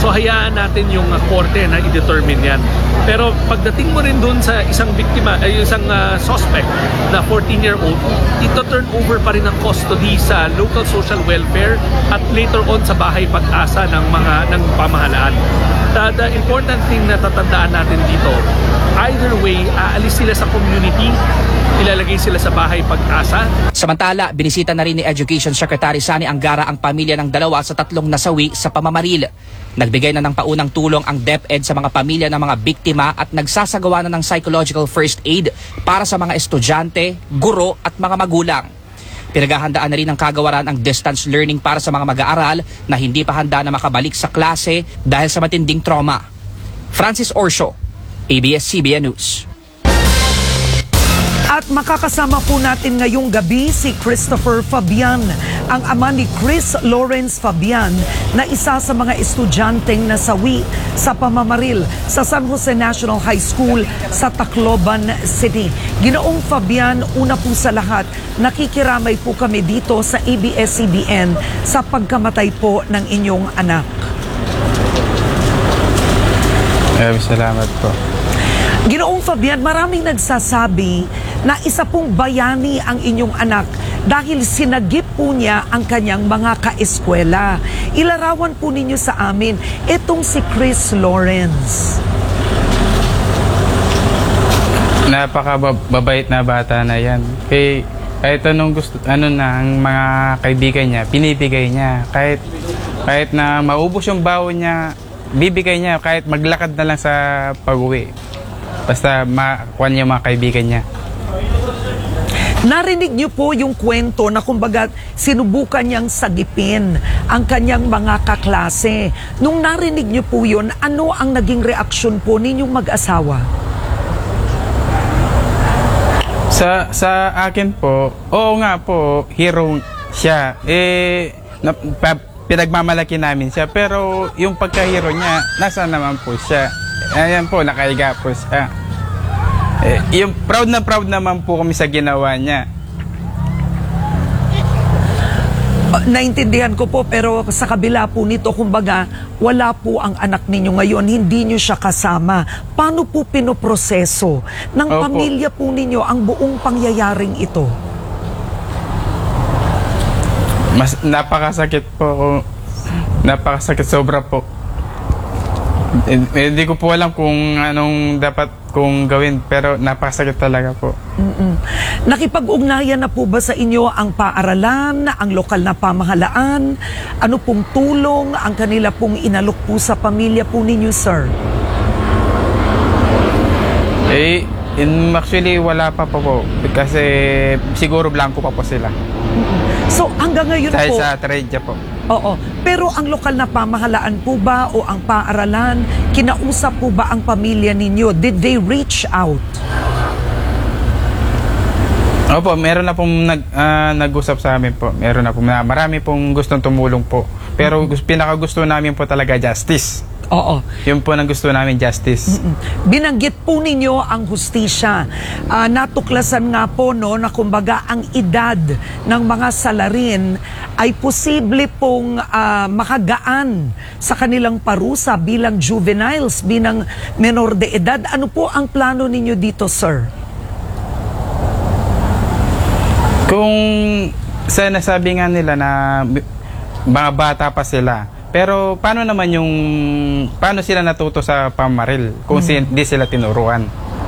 So hayaan natin yung korte na i-determine yan. Pero pagdating mo rin dun sa isang biktima, ay isang suspect na 14-year-old, ito turn over pa rin ang custody sa local social welfare at later on sa bahay pag-asa ng pamahalaan. The important thing na tatandaan natin dito, either way, aalis sila sa community, ilalagay sila sa bahay pag-asa. Samantala, binisita na rin ni Education Secretary Sani Angara ang pamilya ng 2 sa 3 nasawi sa pamamaril. Nagbigay na ng paunang tulong ang DepEd sa mga pamilya ng mga biktima at nagsasagawa na ng psychological first aid para sa mga estudyante, guro at mga magulang. Pinaghahandaan na rin ng kagawaran ang distance learning para sa mga mag-aaral na hindi pa handa na makabalik sa klase dahil sa matinding trauma. Francis Orsio, ABS-CBN News. At makakasama po natin ngayong gabi si Christopher Fabian, ang ama ni Chris Lawrence Fabian na isa sa mga estudyanteng nasawi sa pamamaril sa San Jose National High School sa Tacloban City. Ginoong Fabian, una po sa lahat, nakikiramay po kami dito sa ABS-CBN sa pagkamatay po ng inyong anak. Salamat po. Ginoong Fabian, maraming nagsasabi na isa pong bayani ang inyong anak dahil sinagip po niya ang kanyang mga kaeskwela. Ilarawan po ninyo sa amin itong si Chris Lawrence. Napakababait na bata na yan. Kahit anong gusto, ang mga kaibigan niya, pinibigay niya. Kahit na maubos yung baon niya, bibigay niya. Kahit maglakad na lang sa pag-uwi. Basta makuha niya mga kaibigan niya. Narinig niyo po yung kwento na kumbaga sinubukan niyang sagipin ang kanyang mga kaklase. Nung narinig niyo po yun, ano ang naging reaksyon po ninyong mag-asawa? Sa akin po, oo nga po, hero siya. Pinagmamalaki namin siya. Pero yung pagka-hero niya, nasa naman po siya. Ayan po, nakaiga po siya. Yung proud naman po kami sa ginawa niya. Naintindihan ko po, pero sa kabila po nito, kumbaga, wala po ang anak ninyo ngayon, hindi nyo siya kasama. Paano po pinoproseso ng pamilya po ninyo ang buong pangyayaring ito? Napakasakit po. Napakasakit, sobra po. Hindi ko po alam kung anong dapat kong gawin, pero napakasakit talaga po. Nakipag-ugnayan na po ba sa inyo ang paaralan, ang lokal na pamahalaan? Ano pong tulong ang kanila pong inalok po sa pamilya po ninyo, sir? Actually, wala pa po. Kasi siguro blanco pa po sila. So, hanggang ngayon dahil po... sa trahedya po. Oo. Pero ang lokal na pamahalaan po ba o ang paaralan, kinausap po ba ang pamilya ninyo? Did they reach out? Opo, meron na pong nag-usap sa amin po. Meron na po. Marami pong gustong tumulong po. Pero pinakagusto namin po talaga justice. Oo. Yun po ang gusto namin, justice. Binanggit po ninyo ang hustisya. Natuklasan nga po na kumbaga ang edad ng mga salarin ay posible pong makagaan sa kanilang parusa bilang juveniles, bilang menor de edad. Ano po ang plano ninyo dito, sir? Kung sa nasabi nga nila na mga bata pa sila, pero paano sila natuto sa pamaril kung hindi sila tinuruan?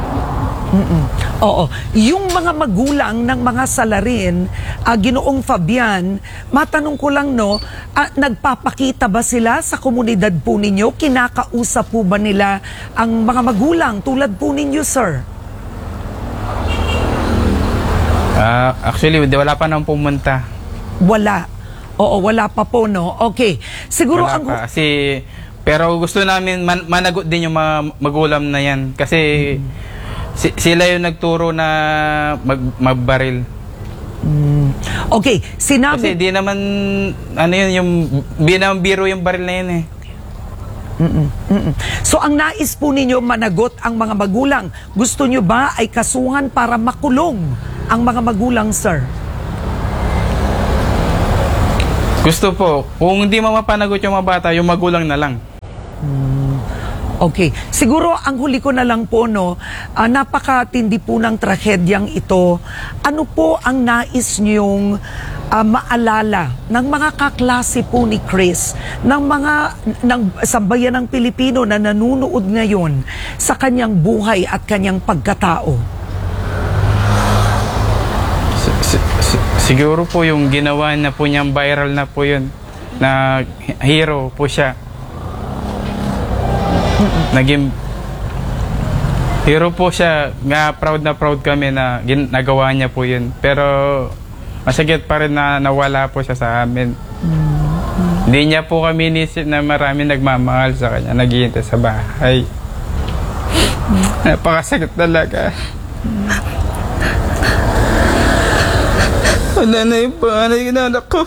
Oo. Yung mga magulang ng mga salarin, Ginoong Fabian, matanong ko lang nagpapakita ba sila sa komunidad po ninyo? Kinakausap po ba nila ang mga magulang tulad po ninyo, sir? Actually, wala pa nang pumunta. Wala. Oo, wala pa po, no? Okay. Siguro wala pa. Pero gusto namin managot din yung mga magulang na yan. Kasi sila yung nagturo na magbaril. Okay. Kasi di naman, biro yung baril na yun eh. So ang nais po ninyo managot ang mga magulang. Gusto nyo ba ay kasuhan para makulong ang mga magulang, sir? Gusto po. Kung hindi mapanagot yung mga bata, yung magulang na lang. Okay. Siguro ang huli ko na lang po, no, napakatindi po ng trahedyang ito. Ano po ang nais niyong maalala ng mga kaklase po ni Chris, ng sambayan ng Pilipino na nanunood ngayon sa kanyang buhay at kanyang pagkatao? Siguro po yung ginawa na po niyang viral na po yun, na hero po siya. Naging hero po siya, nga proud na proud kami na nagawa niya po yun. Pero masakit pa rin na nawala po siya sa amin. Hindi niya po kami inisip na marami nagmamahal sa kanya, naghihintay sa bahay. Napakasakit talaga. Wala na yung panganay ng anak ko.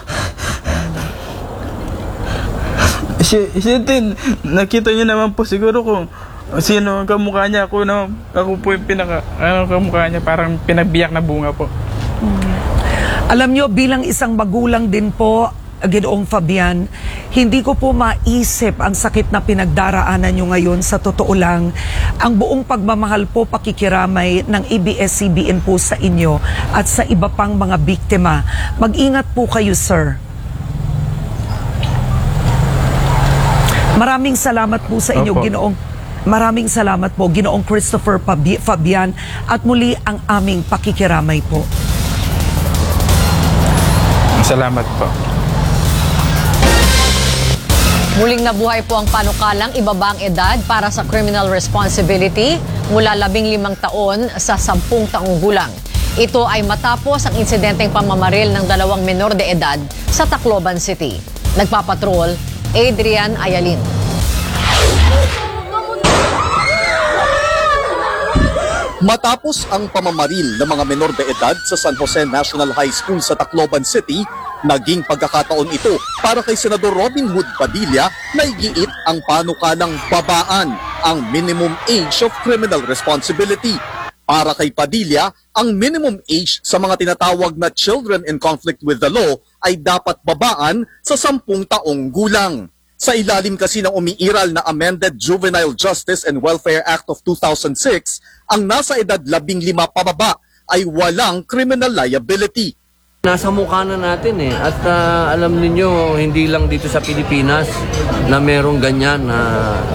Siya din, nakita niyo naman po siguro kung sino ang kamukha niya. Ako po yung kamukha niya, parang pinabiyak na bunga po. Alam nyo, bilang isang magulang din po, Ginoong Fabian, hindi ko po maisip ang sakit na pinagdaraanan nyo ngayon. Sa totoo lang, ang buong pagmamahal po, pakikiramay ng ABS-CBN po sa inyo at sa iba pang mga biktima. Mag-ingat po kayo, sir. Maraming salamat po sa inyo, Opo. Maraming salamat po, Ginoong Christopher Fabian, at muli ang aming pakikiramay po. Salamat po. Muling nabuhay po ang panukalang ibabang edad para sa criminal responsibility mula 15 taon sa 10 taong gulang. Ito ay matapos ang insidenteng pamamaril ng 2 menor de edad sa Tacloban City. Nagpapatrol, Adrian Ayalin. Matapos ang pamamaril ng mga menor de edad sa San Jose National High School sa Tacloban City, naging pagkakataon ito para kay Senador Robin Hood Padilla na igiit ang panukalang babaan ang minimum age of criminal responsibility. Para kay Padilla, ang minimum age sa mga tinatawag na children in conflict with the law ay dapat babaan sa 10 taong gulang. Sa ilalim kasi ng umiiral na Amended Juvenile Justice and Welfare Act of 2006, ang nasa edad 15 pababa ay walang criminal liability. Nasa mukha na natin at alam ninyo hindi lang dito sa Pilipinas na merong ganyan na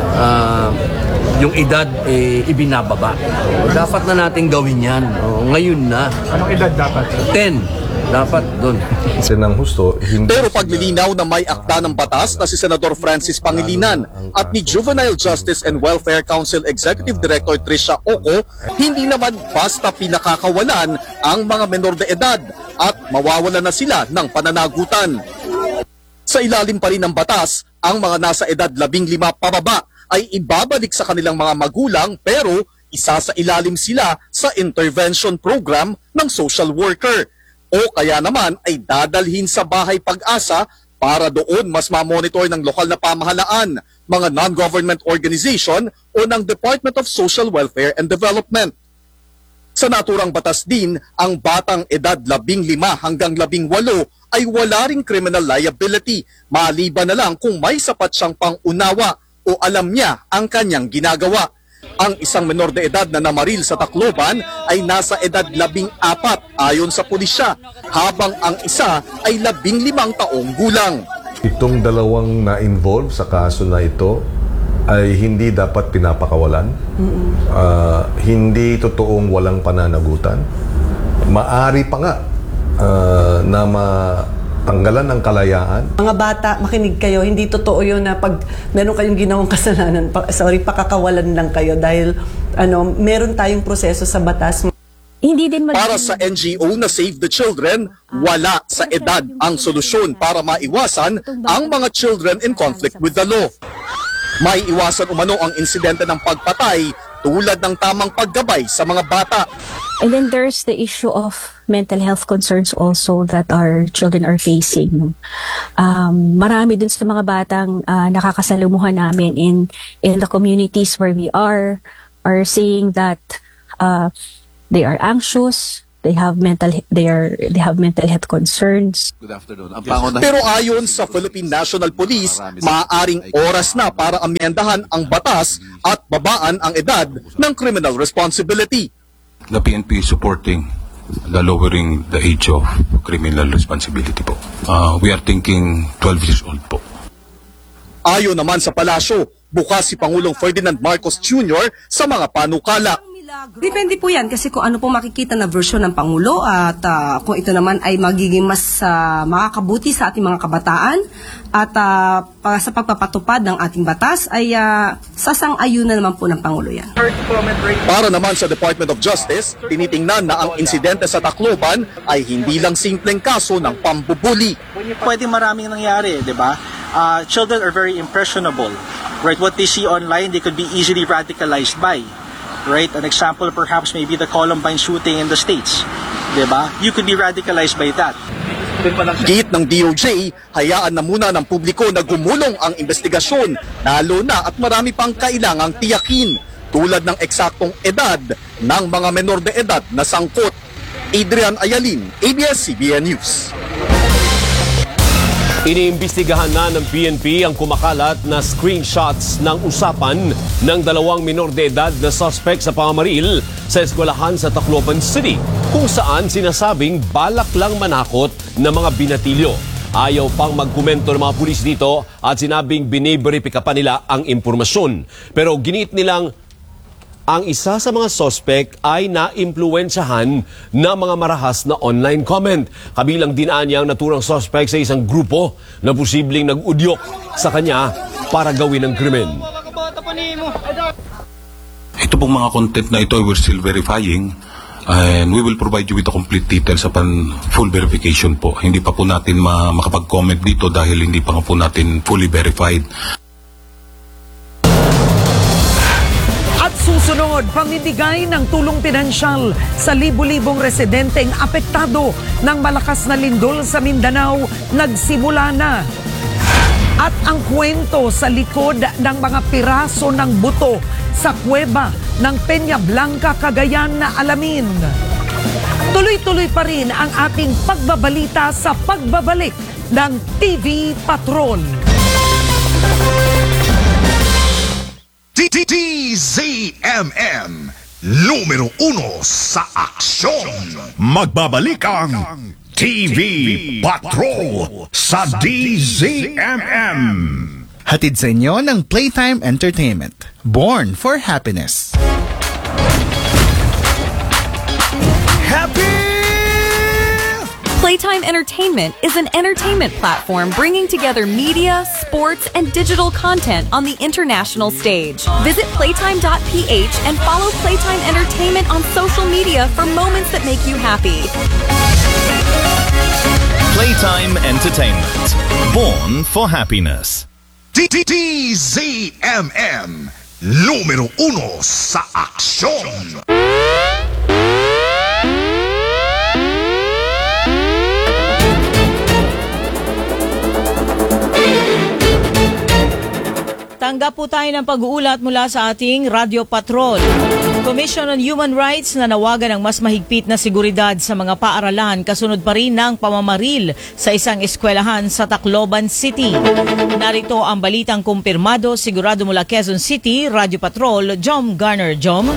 yung edad ibinababa. Dapat na natin gawin yan. Ngayon na. Anong edad dapat? 10. Dapat doon. Ng husto, Pero paglilinaw na may akda ng batas na si Senador Francis Pangilinan at ni Juvenile Justice and Welfare Council Executive Director Tricia Oco, hindi naman basta pinakakawalan ang mga menor de edad at mawawalan na sila ng pananagutan. Sa ilalim pa rin ng batas, ang mga nasa edad 15 pababa ay ibabalik sa kanilang mga magulang pero isa sa ilalim sila sa intervention program ng social worker. O kaya naman ay dadalhin sa Bahay Pag-asa para doon mas ma-monitor ng lokal na pamahalaan, mga non-government organization o ng Department of Social Welfare and Development. Sa naturang batas din, ang batang edad 15 hanggang 18 ay wala ring criminal liability, maliban na lang kung may sapat siyang pang-unawa o alam niya ang kanyang ginagawa. Ang isang menor de edad na namaril sa Tacloban ay nasa edad 14 ayon sa pulisya, habang ang isa ay 15 taong gulang. itong dalawang na-involve sa kaso na ito ay hindi dapat pinapakawalan. Hindi totoong walang pananagutan. Maari pa nga na matanggalan ng kalayaan. Mga bata, makinig kayo. Hindi totoo yun na pag meron kayong ginawang kasalanan, pakakawalan lang kayo dahil meron tayong proseso sa batas. Hindi din Para sa NGO na Save the Children, wala sa edad ang solusyon para maiwasan ang mga children in conflict with the law. May iwasan umano ang insidente ng pagpatay tulad ng tamang paggabay sa mga bata. And then there's the issue of mental health concerns also that our children are facing. Marami dun sa mga batang nakakasalumuhan namin in the communities where we are saying that they are anxious, they have mental health concerns. Pero ayon sa Philippine National Police, maaaring oras na para amyendahan ang batas at babaan ang edad ng criminal responsibility. The PNP is supporting the lowering the age of criminal responsibility po. We are thinking 12 years old po. Ayon naman sa palasyo, bukas si Pangulong Ferdinand Marcos Jr. sa mga panukala. Depende po yan kasi kung ano po makikita na version ng Pangulo at kung ito naman ay magiging mas makakabuti sa ating mga kabataan at sa pagpapatupad ng ating batas ay sasang-ayunan naman po ng Pangulo yan. Para naman sa Department of Justice, tinitingnan na ang insidente sa Tacloban ay hindi lang simpleng kaso ng pambubuli. Pwede maraming nangyari, di ba? Children are very impressionable. Right? What they see online, they could be easily radicalized by. Right? An example perhaps maybe the Columbine shooting in the States. Diba? You could be radicalized by that. Giit ng DOJ, hayaan na muna ng publiko na gumulong ang investigasyon, lalo na at marami pang kailangang tiyakin, tulad ng eksaktong edad ng mga menor de edad na sangkot. Adrian Ayalin, ABS-CBN News. Iniimbestigahan na ng PNP ang kumakalat na screenshots ng usapan ng 2 minor de edad na suspect sa pamamaril sa eskwelahan sa Tacloban City, kung saan sinasabing balak lang manakot ng mga binatilyo. Ayaw pang magkomento ng mga pulis dito at sinabing biniberipika pa nila ang impormasyon. Pero ginit nilang ang isa sa mga suspect ay na-impluwensyahan ng mga marahas na online comment. Kabilang dinaan niya ang naturang suspect sa isang grupo na posibleng nag-udyok sa kanya para gawin ang krimen. Ito pong mga content na ito we're still verifying and we will provide you with the complete details upon full verification po. Hindi pa po natin makapag-comment dito dahil hindi pa po natin fully verified. Susunod, pamimigay ng tulong pinansyal sa libu-libong residenteng apektado ng malakas na lindol sa Mindanao nagsimula na. At ang kwento sa likod ng mga piraso ng buto sa kuweba ng Peña Blanca, Cagayan na alamin. Tuloy-tuloy pa rin ang ating pagbabalita sa pagbabalik ng TV Patrol. TZMM, numero 1 sa aksyon. Magbabalik ang TV Patrol sa DZMM. Hatid sa inyo ng Playtime Entertainment. Born for happiness. Playtime Entertainment is an entertainment platform bringing together media, sports, and digital content on the international stage. Visit playtime.ph and follow Playtime Entertainment on social media for moments that make you happy. Playtime Entertainment. Born for happiness. DZMM, numero 1 sa aksyon. Tanggap po tayo ng pag-uulat mula sa ating Radio Patrol. Commission on Human Rights na nawagan ng mas mahigpit na seguridad sa mga paaralan kasunod pa rin ng pamamaril sa isang eskwelahan sa Tacloban City. Narito ang balitang kumpirmado sigurado mula Quezon City, Radio Patrol, Jom Garner. Jom?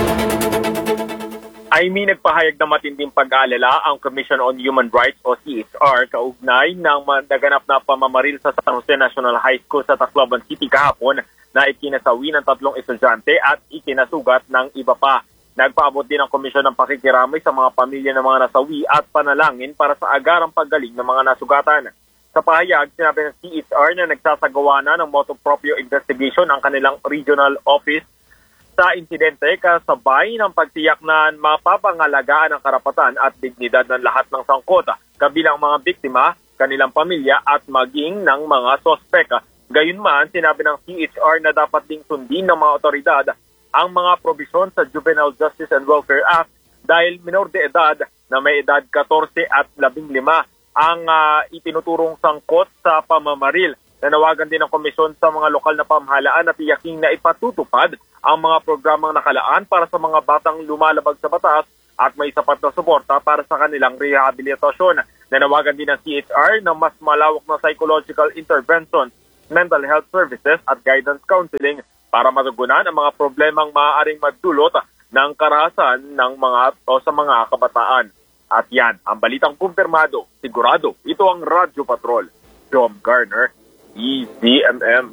Ay nagpahayag na matinding pag-aalala ang Commission on Human Rights o CHR kaugnay ng naganap na pamamaril sa San Jose National High School sa Tacloban City kahapon na ikinasawi ng 3 estudyante at ikinasugat ng iba pa. Nagpaabot din ang komisyon ng pakikiramay sa mga pamilya ng mga nasawi at panalangin para sa agarang paggaling ng mga nasugatan. Sa pahayag, sinabi ng CHR na nagsasagawa na ng motu proprio investigation ang kanilang regional office sa insidente kasabay ng pagtiyak na mapapangalagaan ang karapatan at dignidad ng lahat ng sangkot, kabilang mga biktima, kanilang pamilya at maging ng mga sospek. Gayunman, sinabi ng CHR na dapat ding sundin ng mga otoridad ang mga probisyon sa Juvenile Justice and Welfare Act dahil minor de edad na may edad 14 at 15 ang itinuturong sangkot sa pamamaril. Nanawagan din ng komisyon sa mga lokal na pamahalaan na tiyaking na ipatutupad ang mga programang nakalaan para sa mga batang lumalabag sa batas at may sapat na suporta para sa kanilang rehabilitasyon. Nanawagan din ng CHR na mas malawak na psychological interventions, mental health services at guidance counseling para matugunan ang mga problemang maaaring magdulot ng karahasan ng sa mga kabataan. At yan, ang balitang kumpirmado, sigurado, ito ang Radyo Patrol. Jom Garner, DZMM.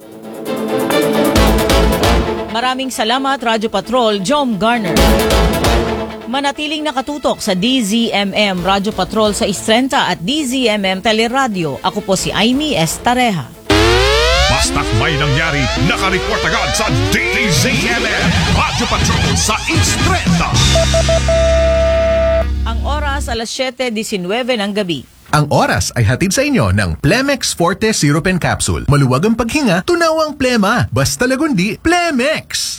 Maraming salamat, Radyo Patrol, Jom Garner. Manatiling nakatutok sa DZMM Radyo Patrol sa Istrenta at DZMM Teleradio. Ako po si Aimee Estareja. Basta't may nangyari, nakareport agad sa DZMM Radyo Patrol sa Istrenta. Ang oras alas 7:19 ng gabi. Ang oras ay hatid sa inyo ng Plemex Forte Syrup and Capsule. Maluwag ang paghinga, tunawang plema. Basta lagundi, Plemex!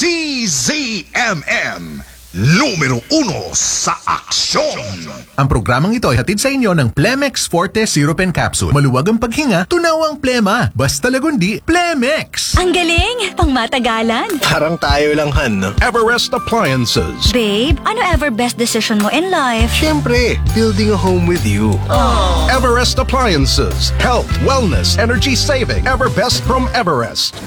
DZMM Numero 1 sa aksyon. Ang programang ito ay hatid sa inyo ng Plemex Forte Syrup and Capsule. Maluwag ang paghinga, tunawang plema. Basta lagundi, Plemex! Ang galing! Pangmatagalan! Parang tayo lang, Han, no? Everest Appliances. Babe, ano ever best decision mo in life? Siyempre, building a home with you. Aww. Everest Appliances. Health, wellness, energy saving. Everbest from Everest.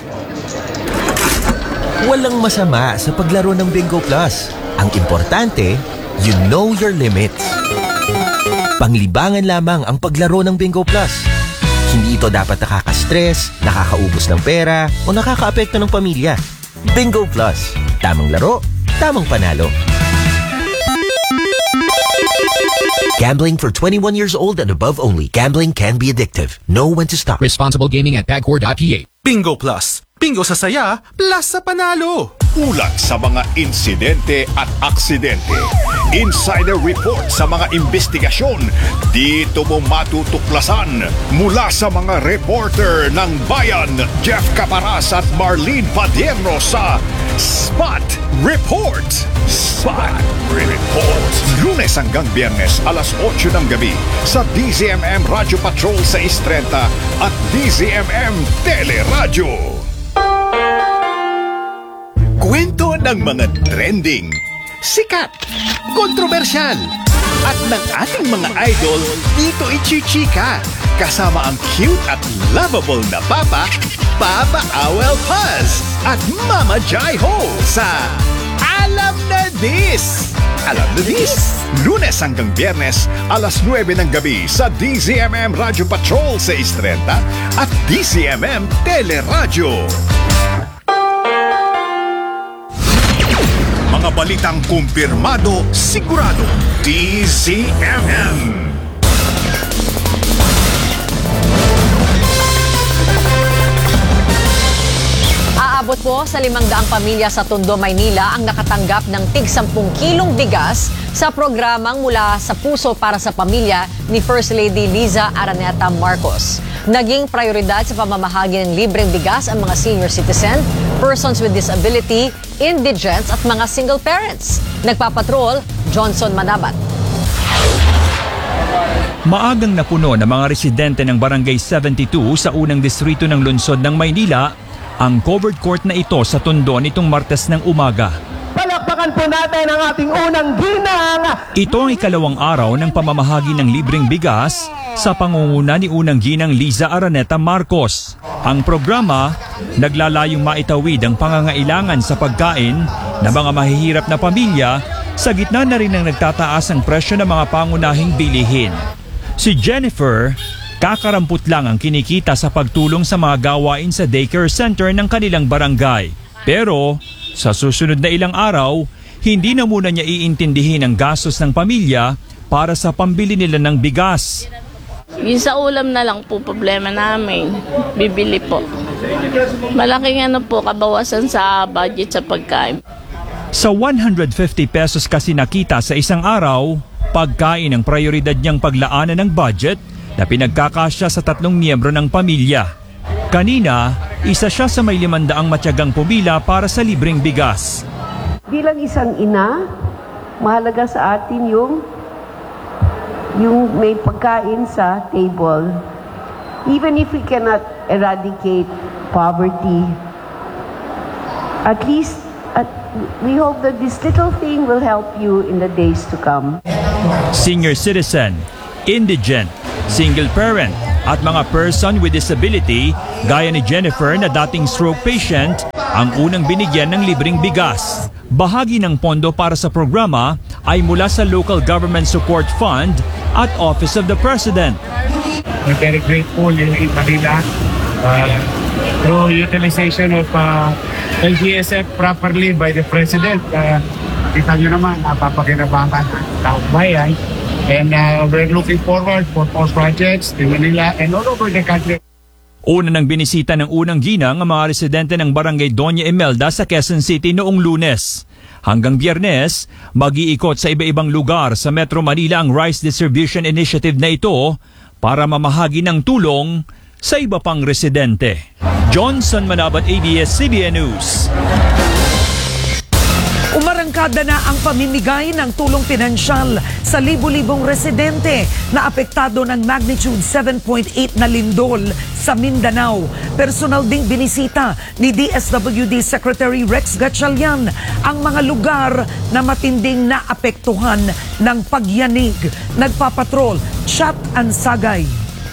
Walang masama sa paglaro ng Bingo Plus. Ang importante, you know your limits. Panglibangan lamang ang paglaro ng Bingo Plus. Hindi ito dapat nakaka-stress, nakakaubos ng pera, o nakakaapekto ng pamilya. Bingo Plus. Tamang laro, tamang panalo. Gambling for 21 years old and above only. Gambling can be addictive. Know when to stop. Responsible gaming at pagcor.ph. Bingo Plus. Bingo sa saya, plus sa panalo. Ulat sa mga insidente at aksidente. Insider report sa mga investigasyon. Dito mo matutuklasan mula sa mga reporter ng Bayan, Jeff Caparas at Marlene Padierno sa Spot Report. Spot Report. Lunes hanggang Biyernes, alas 8 ng gabi sa DZMM Radyo Patrol sa Istrenta at DZMM Teleradio. Kwento ng mga trending, sikat, kontrobersyal, at ng ating mga idol dito ichichika. Kasama ang cute at lovable na Papa, Papa Awel Paz, at Mama Jai Ho sa Alam na This! Alam na This! Lunes hanggang Biyernes, alas 9 ng gabi sa DZMM Radyo Patrol sa Istrenta at DZMM Teleradio. Mga balitang kumpirmado, sigurado, DZMM. Aabot po sa 500 pamilya sa Tondo, Maynila ang nakatanggap ng tig 10 kilong bigas sa programang Mula sa Puso para sa Pamilya ni First Lady Liza Araneta Marcos. Naging prioridad sa pamamahagi ng libreng bigas ang mga senior citizen, persons with disability, indigents at mga single parents. Nagpapatrol, Johnson Manabat. Maagang napuno ng mga residente ng Barangay 72 sa unang distrito ng lungsod ng Maynila ang covered court na ito sa Tondo nitong Martes ng umaga. Palakpakan po natin ang ating unang ginang! Ito ang ikalawang araw ng pamamahagi ng libreng bigas sa pangunguna ni unang ginang Liza Araneta Marcos. Ang programa naglalayong maitawid ang pangangailangan sa pagkain ng mga mahihirap na pamilya sa gitna na rin ng nagtataas ang presyo ng mga pangunahing bilihin. Si Jennifer, kakarampot lang ang kinikita sa pagtulong sa mga gawain sa daycare center ng kanilang barangay. Pero sa susunod na ilang araw, hindi na muna niya iintindihin ang gastos ng pamilya para sa pambili nila ng bigas. Yung sa ulam na lang po problema namin. Bibili po. Malaking po, kabawasan sa budget sa pagkain. Sa 150 pesos kasi nakita sa isang araw, pagkain ang prioridad niyang paglaanan ng budget na pinagkakasya sa 3 miyembro ng pamilya. Kanina, isa siya sa may 500 matyagang pumila para sa libreng bigas. Bilang isang ina, mahalaga sa atin yung may pagkain sa table. Even if we cannot eradicate poverty, at least At we hope that this little thing will help you in the days to come. Senior citizen, indigent, single parent at mga person with disability gaya ni Jennifer na dating stroke patient ang unang binigyan ng libreng bigas. Bahagi ng pondo para sa programa ay mula sa Local Government Support Fund at Office of the President. We're very grateful in Manila through utilization of LGSF properly by the President. Kita nyo naman, napapakinabangan ang taong bayan. And we're looking forward for more projects in Manila and all over the country. Una nang binisita ng unang ginang ang mga residente ng Barangay Doña Imelda sa Quezon City noong Lunes. Hanggang Biyernes, mag-iikot sa iba-ibang lugar sa Metro Manila ang Rice Distribution Initiative na ito para mamahagi ng tulong sa iba pang residente. Johnson Manabat, ABS-CBN News. Umarangkada na ang pamimigay ng tulong pinansyal sa libu-libong residente na apektado ng magnitude 7.8 na lindol sa Mindanao. Personal ding binisita ni DSWD Secretary Rex Gatchalian ang mga lugar na matinding naapektuhan ng pagyanig. Nagpapatrol, Chat Ansagay.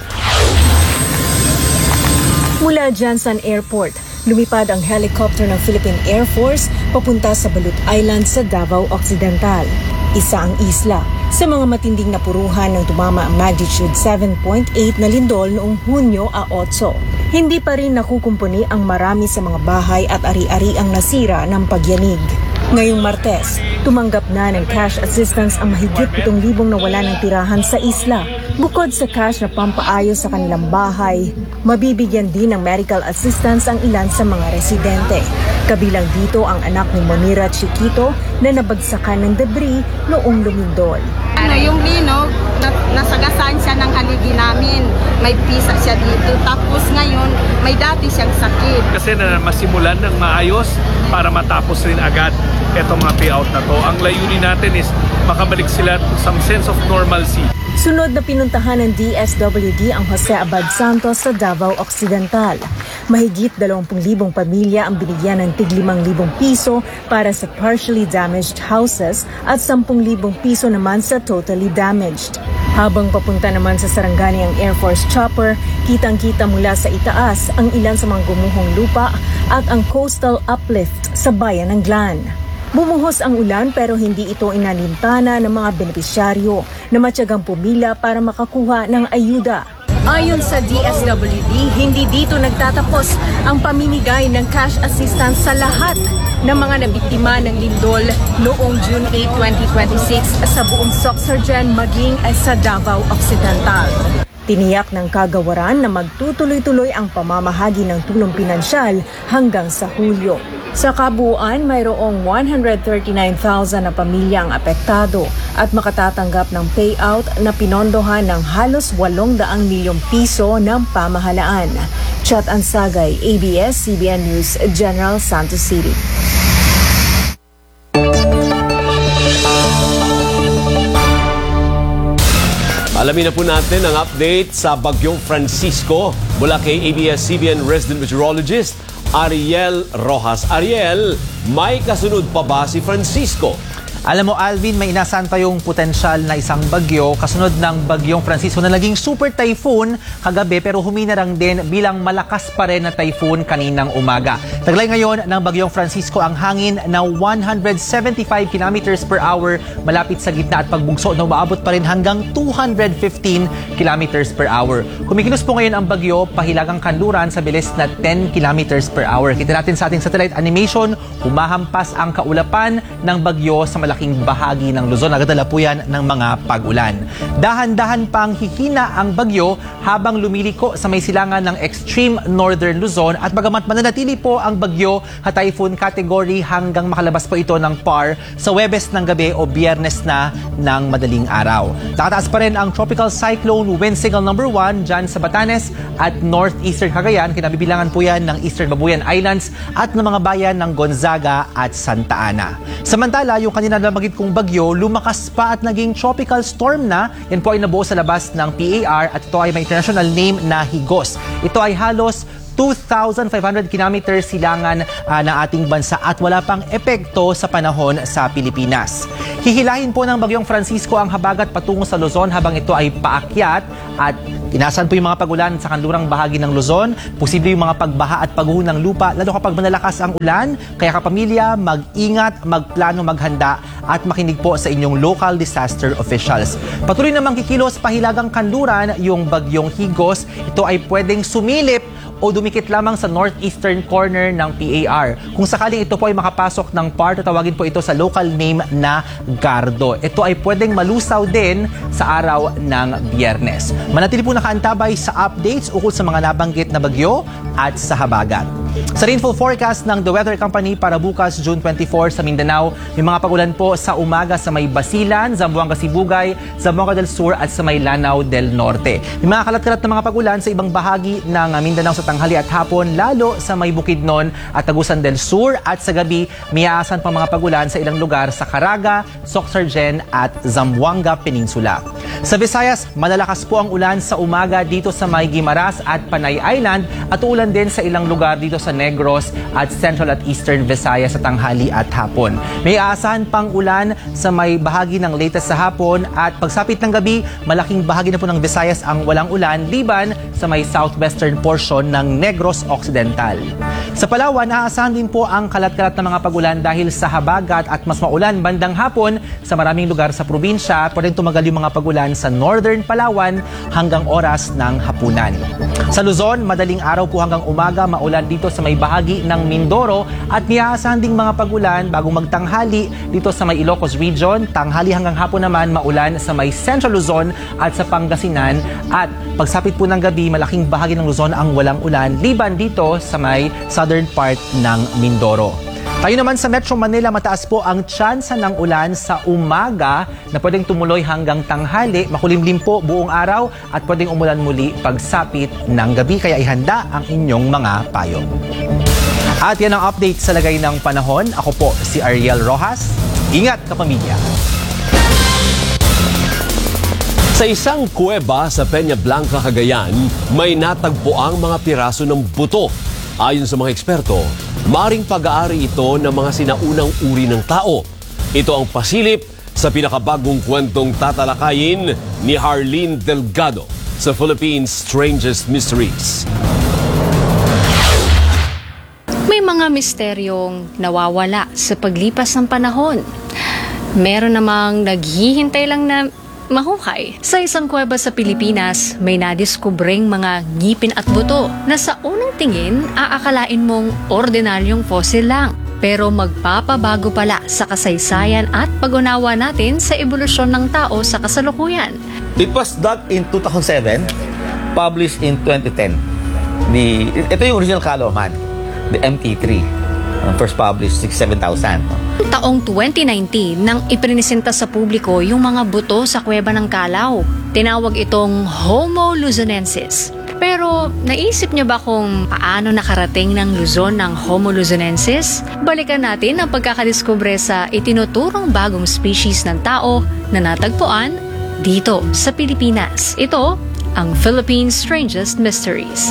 Mula Jansan Airport, lumipad ang helicopter ng Philippine Air Force papunta sa Balut Island sa Davao Occidental. Isa ang isla sa mga matinding napuruhan ng tumama ang magnitude 7.8 na lindol noong Hunyo 8. Hindi pa rin nakukumpuni ang marami sa mga bahay at ari-ari ang nasira ng pagyanig. Ngayong Martes, tumanggap na ng cash assistance ang mahigit 7,000 nawala ng tirahan sa isla. Bukod sa cash na pampaayos sa kanilang bahay, mabibigyan din ng medical assistance ang ilan sa mga residente. Kabilang dito ang anak ni Monira Chiquito na nabagsakan ng debris noong lumindol. Yung linog, nasagasaan siya ng haligi namin. May pisa siya dito. Tapos ngayon, may dati siyang sakit. Kasi na masimulan ng maayos para matapos rin agad itong mga payout na to. Ang layunin natin is makabalik sila to some sense of normalcy. Sunod na pinuntahan ng DSWD ang Jose Abad Santos sa Davao Occidental. Mahigit 20,000 pamilya ang binigyan ng tig 5,000 piso para sa partially damaged houses at 10,000 piso naman sa totally damaged. Habang papunta naman sa Sarangani ang Air Force chopper, kitang-kita mula sa itaas ang ilan sa mga gumuhong lupa at ang coastal uplift sa bayan ng Glan. Bumuhos ang ulan pero hindi ito inalintana ng mga benepisyaryo na matyagang pumila para makakuha ng ayuda. Ayon sa DSWD, hindi dito nagtatapos ang pamimigay ng cash assistance sa lahat ng mga nabiktima ng lindol noong June 8, 2026 sa buong Sorsogon maging sa Davao Occidental. Tiniyak ng kagawaran na magtutuloy-tuloy ang pamamahagi ng tulong pinansyal hanggang sa Hulyo. Sa kabuuan, mayroong 139,000 na pamilya ang apektado at makatatanggap ng payout na pinondohan ng halos 800 milyong piso ng pamahalaan. Chat Ansagay, ABS-CBN News, General Santos City. Alamin na po natin ang update sa Bagyong Francisco mula kay ABS-CBN resident meteorologist Ariel Rojas. Ariel, may kasunod pa ba si Francisco? Alam mo Alvin, may inasahan tayong potensyal na isang bagyo kasunod ng Bagyong Francisco na naging super typhoon kagabi pero huminarang din bilang malakas pa rin na typhoon kaninang umaga. Taglay ngayon ng Bagyong Francisco ang hangin na 175 kilometers per hour malapit sa gitna at pagbugso na umaabot pa rin hanggang 215 kilometers per hour. Kumikilos po ngayon ang bagyo pahilagang kanluran sa bilis na 10 kilometers per hour. Kita natin sa ating satellite animation, humahampas ang kaulapan ng bagyo sa malaking bahagi ng Luzon. Nagadala po yan ng mga pag-ulan. Dahan-dahan pang hihina ang bagyo habang lumiliko sa may silangan ng extreme northern Luzon at bagamat mananatili po ang bagyo sa typhoon category hanggang makalabas po ito ng PAR sa Huwebes ng gabi o Biyernes na ng madaling araw. Nakataas pa rin ang tropical cyclone wind signal number 1 dyan sa Batanes at northeastern Cagayan. Kinabibilangan po yan ng Eastern Babuyan Islands at ng mga bayan ng Gonzaga at Santa Ana. Samantala, yung kanina nabagit kong bagyo, lumakas pa at naging tropical storm na. Yan po ay nabuo sa labas ng PAR at ito ay may international name na Higos. Ito ay halos 2,500 kilometers silangan ng ating bansa at wala pang epekto sa panahon sa Pilipinas. Hihilahin po ng Bagyong Francisco ang habagat patungo sa Luzon habang ito ay paakyat at inaasahan po yung mga pagulan sa kanlurang bahagi ng Luzon. Posible yung mga pagbaha at pagguho ng lupa lalo kapag malalakas ang ulan. Kaya kapamilya, mag-ingat, magplano, maghanda at makinig po sa inyong local disaster officials. Patuloy namang kikilos pahilagang kanluran yung Bagyong Higos. Ito ay pwedeng sumilip o dumikit lamang sa northeastern corner ng PAR. Kung sakaling ito po ay makapasok ng PAR, tawagin po ito sa local name na Gardo. Ito ay pwedeng malusaw din sa araw ng Biyernes. Manatili po nakaantabay sa updates ukol sa mga nabanggit na bagyo at sa habagat. Sa rainfall forecast ng The Weather Company para bukas June 24 sa Mindanao, may mga pagulan po sa umaga sa may Basilan, Zamboanga Sibugay, Zamboanga del Sur at sa may Lanao del Norte. May mga kalat-kalat na mga pagulan sa ibang bahagi ng Mindanao sa tanghali at hapon, lalo sa may Bukidnon at Tagusan del Sur, at sa gabi may aasan pang mga pagulan sa ilang lugar sa Caraga, Socsargen at Zamboanga Peninsula. Sa Visayas, malalakas po ang ulan sa umaga dito sa may Guimaras at Panay Island at ulan din sa ilang lugar dito sa Negros at Central at Eastern Visayas sa tanghali at hapon. May aasahan pang ulan sa may bahagi ng Leyte sa hapon at pagsapit ng gabi, malaking bahagi na po ng Visayas ang walang ulan liban sa may southwestern portion ng Negros Occidental. Sa Palawan, aasahan din po ang kalat-kalat na mga pagulan dahil sa habagat at mas maulan bandang hapon sa maraming lugar sa probinsya. Pwedeng tumagal yung mga pagulan sa northern Palawan hanggang oras ng hapunan. Sa Luzon, madaling araw po hanggang umaga, maulan dito sa may bahagi ng Mindoro at niaasahan ding mga pagulan bago magtanghali dito sa may Ilocos Region. Tanghali hanggang hapon naman maulan sa may Central Luzon at sa Pangasinan, at pagsapit po ng gabi, malaking bahagi ng Luzon ang walang ulan liban dito sa may southern part ng Mindoro. Tayo naman sa Metro Manila, mataas po ang tsansa ng ulan sa umaga na pwedeng tumuloy hanggang tanghali, makulimlim po buong araw at pwedeng umulan muli pagsapit ng gabi, kaya ihanda ang inyong mga payong. At yan ang update sa lagay ng panahon. Ako po si Ariel Rojas. Ingat kapamilya! Sa isang kuweba sa Peña Blanca, Cagayan, may natagpuang mga piraso ng buto. Ayon sa mga eksperto, maring pag-aari ito ng mga sinaunang uri ng tao. Ito ang pasilip sa pinakabagong kwentong tatalakayin ni Harleen Delgado sa Philippines' Strangest Mysteries. May mga misteryong nawawala sa paglipas ng panahon. Meron namang naghihintay lang na mahukay. Sa isang kuweba sa Pilipinas, may nadiskubreng mga ngipin at buto na sa unang tingin aakalain mong ordinaryong fossil lang. Pero magpapabago pala sa kasaysayan at pag-unawa natin sa ebolusyon ng tao sa kasalukuyan. It was dug in 2007, published in 2010. Ito yung original Kaloman, the MT3. First published 6,000-7,000. Taong 2019 nang iprinisenta sa publiko yung mga buto sa kuweba ng Kalaw. Tinawag itong Homo luzonensis. Pero naisip niyo ba kung paano nakarating ng Luzon ng Homo luzonensis? Balikan natin ang pagkakadiskubre sa itinuturong bagong species ng tao na natagpuan dito sa Pilipinas. Ito ang Philippines' Strangest Mysteries.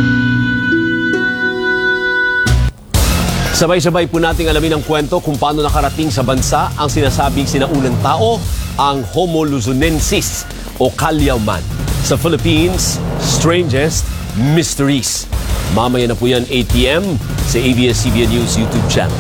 Sabay-sabay po nating alamin ang kwento kung paano nakarating sa bansa ang sinasabing sinaunang tao, ang Homo luzonensis o Kalyawman. Sa Philippines' Strangest Mysteries. Mamaya na po yan 8 p.m. sa ABS-CBN News YouTube channel.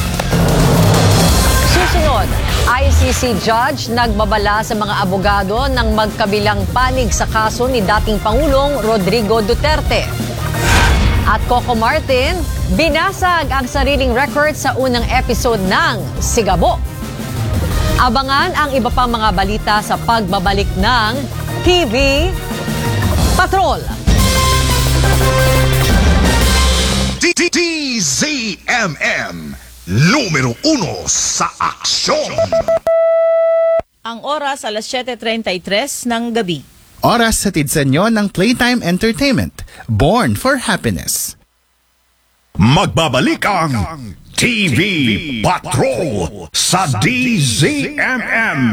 Susunod, ICC judge nagbabala sa mga abogado ng magkabilang panig sa kaso ni dating Pangulong Rodrigo Duterte. At Coco Martin, binasag ang sariling record sa unang episode ng Sigabo. Abangan ang iba pang mga balita sa pagbabalik ng TV Patrol. TZMM, numero 1 sa aksyon. Ang oras alas 7:33 ng gabi. Oras hatid sa inyo ng Playtime Entertainment, Born for Happiness. Magbabalik ang TV Patrol sa DZMM.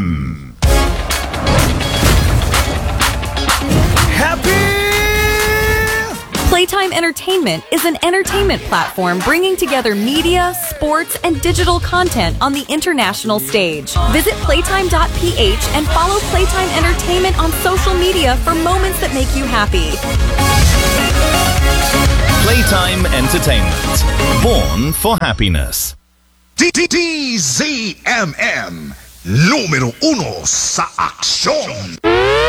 Happy Playtime Entertainment is an entertainment platform bringing together media, sports, and digital content on the international stage. Visit playtime.ph and follow Playtime Entertainment on social media for moments that make you happy. Playtime Entertainment. Born for happiness. DZMM. Número 1 sa aksyon.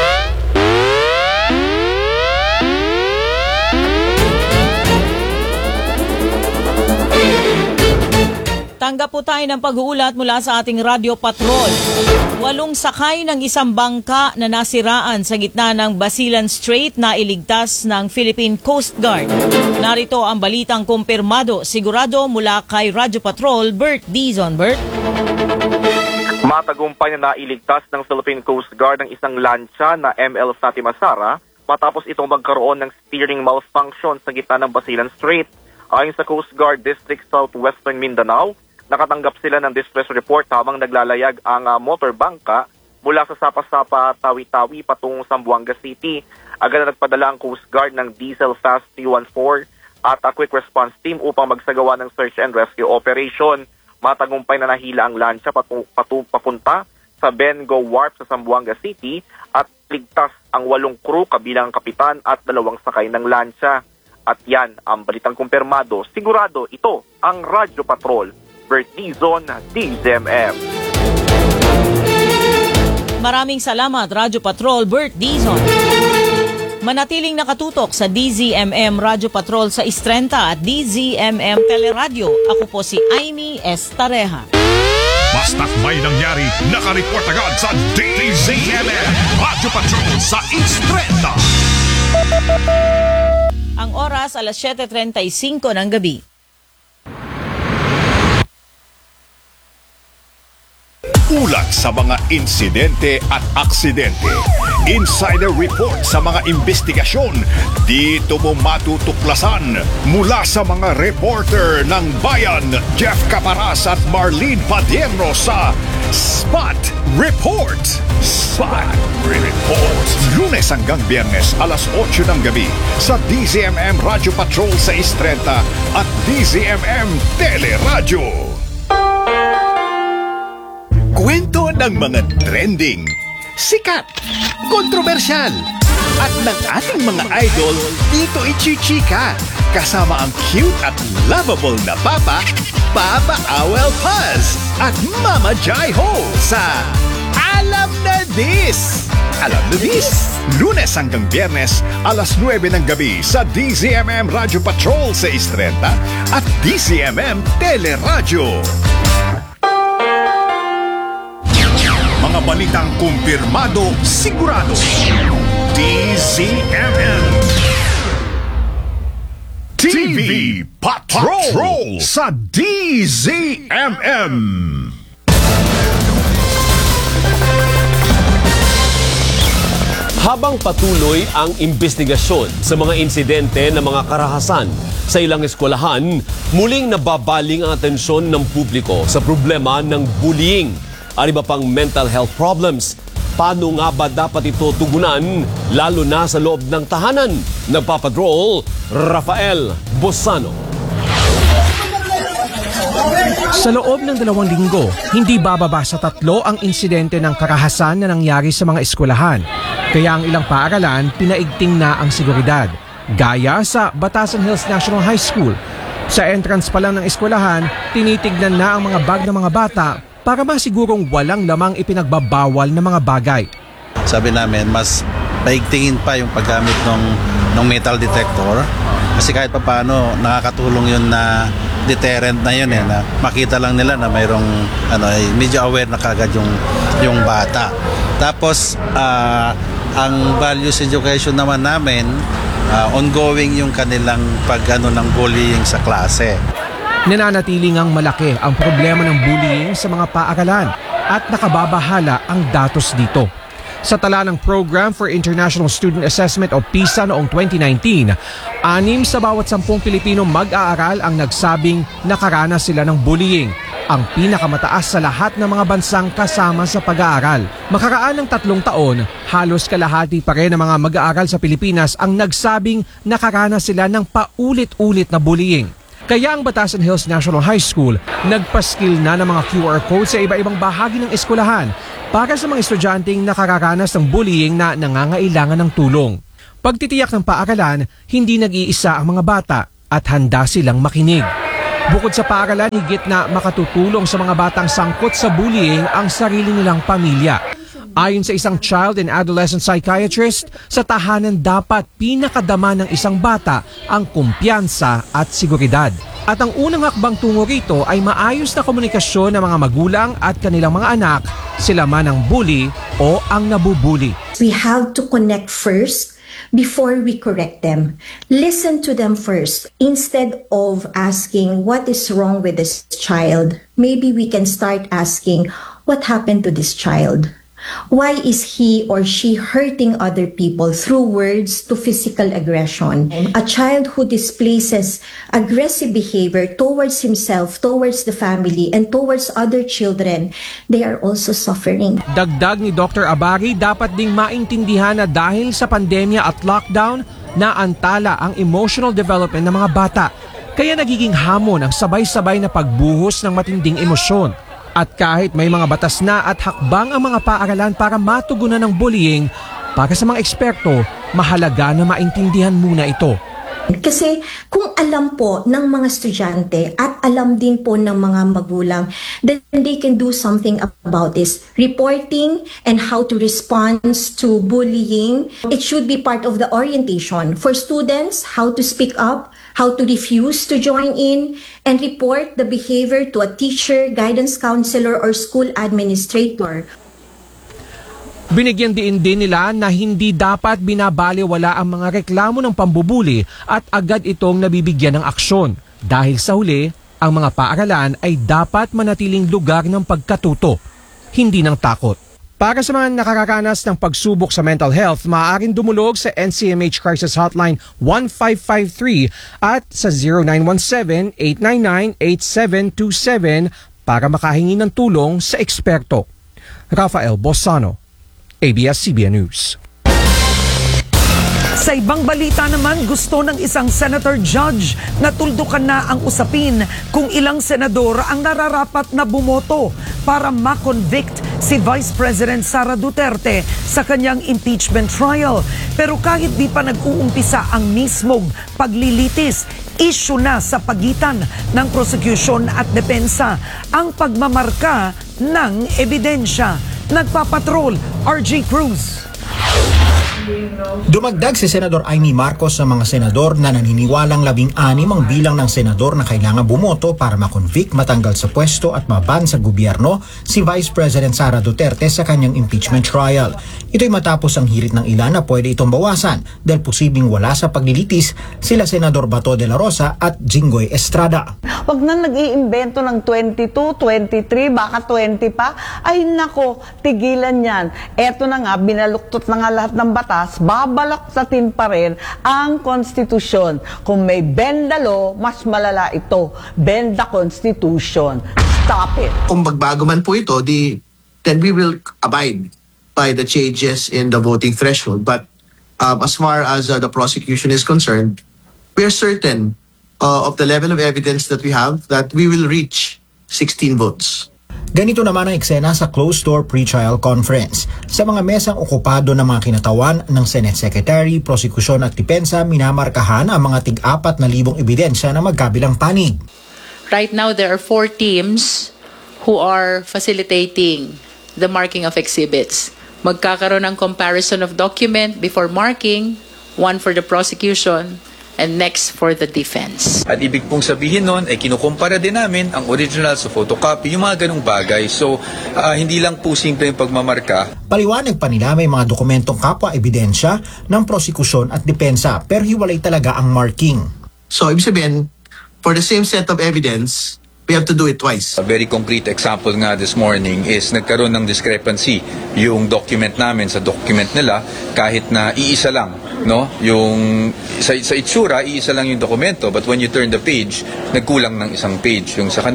Tanggap po tayo ng pag-uulat mula sa ating Radio Patrol. 8 sakay ng isang bangka na nasiraan sa gitna ng Basilan Strait na iligtas ng Philippine Coast Guard. Narito ang balitang kumpirmado, sigurado mula kay Radio Patrol, Bert Dizon. Bert? Matagumpay na nailigtas ng Philippine Coast Guard ang isang lancha na ML Sati Masara matapos itong magkaroon ng steering malfunction sa gitna ng Basilan Strait. Ayon sa Coast Guard District Southwestern Mindanao, nakatanggap sila ng distress report habang naglalayag ang motor bangka mula sa Sapa-Sapa, Tawi-Tawi patungong Zamboanga City. Agad na nagpadala ang Coast Guard ng Diesel Fast 314 at a quick response team upang magsagawa ng search and rescue operation. Matagumpay na nahila ang lancha papunta sa Bengo Wharf sa Zamboanga City at ligtas ang 8 crew kabilang kapitan at 2 sakay ng lancha. At yan ang balitang kumpirmado. Sigurado ito ang Radio Patrol. Bert Dizon, DZMM. Maraming salamat, Radio Patrol, Bert Dizon. Manatiling nakatutok sa DZMM Radio Patrol sa Istrenta at DZMM Teleradio. Ako po si Amy Estareja. Basta't may nangyari, nakareport agad sa DZMM Radio Patrol sa Istrenta. Ang oras, alas 7:35 ng gabi. Ulat sa mga insidente at aksidente. Insider report sa mga investigasyon. Dito mo matutuklasan mula sa mga reporter ng Bayan, Jeff Caparas at Marlene Padierno sa Spot Report. Spot Report. Lunes hanggang Biyernes, alas 8 ng gabi sa DZMM Radio Patrol sa Istrenta at DZMM Teleradio. Kwento ng mga trending, sikat, kontrobersyal, at ng ating mga idol dito ichichika. Kasama ang cute at lovable na Papa, Papa Awel Paz, at Mama Jai Ho sa Alam na This! Alam na This! Lunes hanggang Biyernes, alas 9 ng gabi sa DZMM Radio Patrol sa Istrenta at DZMM Teleradio. Mga balitang kumpirmado, sigurado. DZMM TV Patrol sa DZMM. Habang patuloy ang investigasyon sa mga insidente ng mga karahasan sa ilang eskwelahan, muling nababaling ang atensyon ng publiko sa problema ng bullying at iba pang mental health problems. Paano nga ba dapat ito tugunan, lalo na sa loob ng tahanan? Nagpapatrol, Rafael Bosano. Sa loob ng 2 linggo, hindi bababa sa 3 ang insidente ng karahasan na nangyari sa mga eskwelahan. Kaya ang ilang paaralan, pinaigting na ang seguridad. Gaya sa Batasan Hills National High School. Sa entrance pa lang ng eskwelahan, tinitignan na ang mga bag ng mga bata para masigurong walang lamang ipinagbabawal na mga bagay. Sabi namin, mas paigtingin pa yung paggamit ng metal detector kasi kahit pa paano nakakatulong yun na deterrent na yun na makita lang nila na mayroong medyo aware na kagad yung bata. Tapos ang values education naman namin, ongoing yung kanilang ng bullying sa klase. Nananatiling ang malaki ang problema ng bullying sa mga paaralan at nakababahala ang datos dito. Sa tala ng Program for International Student Assessment o PISA noong 2019, 6 sa bawat 10 Pilipino mag-aaral ang nagsabing nakaranas sila ng bullying. ang pinakamataas sa lahat ng mga bansang kasama sa pag-aaral. Makaraan ng 3 taon, halos kalahati pa rin ng mga mag-aaral sa Pilipinas ang nagsabing nakaranas sila ng paulit-ulit na bullying. Kaya ang Batasan Hills National High School nagpaskil na ng mga QR code sa iba-ibang bahagi ng eskwelahan para sa mga estudyanteng nakararanas ng bullying na nangangailangan ng tulong. Pagtitiyak ng paaralan, hindi nag-iisa ang mga bata at handa silang makinig. Bukod sa paaralan, higit na makatutulong sa mga batang sangkot sa bullying ang sarili nilang pamilya. Ayon sa isang child and adolescent psychiatrist, sa tahanan dapat pinakadama ng isang bata ang kumpiyansa at seguridad. At ang unang hakbang tungo rito ay maayos na komunikasyon ng mga magulang at kanilang mga anak, sila man ang bully o ang nabubuli. We have to connect first before we correct them. Listen to them first. Instead of asking what is wrong with this child, maybe we can start asking what happened to this child. Why is he or she hurting other people through words to physical aggression? A child who displays aggressive behavior towards himself, towards the family, and towards other children, they are also suffering. Dagdag ni Dr. Abari, dapat ding maintindihan na dahil sa pandemya at lockdown, naantala ang emotional development ng mga bata. Kaya nagiging hamon ang sabay-sabay na pagbuhos ng matinding emosyon. At kahit may mga batas na at hakbang ang mga paaralan para matugunan ng bullying, para sa mga eksperto, mahalaga na maintindihan muna ito. Kasi kung alam po ng mga estudyante at alam din po ng mga magulang, then they can do something about this. Reporting and how to respond to bullying, it should be part of the orientation for students, how to speak up, how to refuse to join in, and report the behavior to a teacher, guidance counselor, or school administrator. Binigyan din nila na hindi dapat binabaliwala ang mga reklamo ng pambubuli at agad itong nabibigyan ng aksyon. Dahil sa huli, ang mga paaralan ay dapat manatiling lugar ng pagkatuto, hindi ng takot. Para sa mga nakakaranas ng pagsubok sa mental health, maaaring dumulog sa NCMH Crisis Hotline 1553 at sa 0917-899-8727 para makahingi ng tulong sa eksperto. Rafael Bosano, ABS-CBN News. Sa ibang balita naman, gusto ng isang senator judge na tuldukan na ang usapin kung ilang senador ang nararapat na bumoto para ma-convict si Vice President Sara Duterte sa kanyang impeachment trial. Pero kahit di pa nag-uumpisa ang mismong paglilitis, issue na sa pagitan ng prosecution at depensa ang pagmamarka ng ebidensya. Nagpapatrol, RJ Cruz. Dumagdag si Senador Amy Marcos sa mga senador na naniniwalang 16 ang bilang ng senador na kailangan bumoto para makonvict, matanggal sa pwesto at maban sa gobyerno si Vice President Sara Duterte sa kanyang impeachment trial. Ito'y matapos ang hirit ng ilan na pwede itong bawasan dahil posibleng wala sa paglilitis sila Senador Bato de la Rosa at Jinggoy Estrada. Wag na nag-iimbento ng 22, 23, baka 20 pa. Ay nako, tigilan yan. Eto na nga, binaluktot na nga lahat ng batas, babalaktatin pa rin ang konstitusyon. Kung may bend the law, mas malala ito. Bend the Constitution. Stop it. Kung magbago man po ito, then we will abide by the changes in the voting threshold. But as far as the prosecution is concerned, we are certain of the level of evidence that we have that we will reach 16 votes. Ganito naman ang eksena sa closed-door pre-trial conference. Sa mga mesang okupado ng mga kinatawan ng Senate Secretary, prosekusyon at depensa, minamarkahan ang mga tig-4,000 ebidensya na magkabilang panig. Right now, there are 4 teams who are facilitating the marking of exhibits. Magkakaroon ng comparison of document before marking, one for the prosecution, and next for the defense. At ibig pong sabihin nun, ay kinukumpara din namin ang original sa photocopy, yung mga ganung bagay. So, hindi lang po simple yung pagmamarka. Paliwanag pa nila may mga dokumentong kapwa-ebidensya ng prosekusyon at depensa, pero hiwalay talaga ang marking. So, ibig sabihin, for the same set of evidence, we have to do it twice. A very concrete example nga this morning is nagkaroon ng discrepancy yung document namin sa document nila kahit na iisa lang, no? Yung sa itsura iisa lang yung dokumento, but when you turn the page, nagkulang ng isang page yung sa kanila.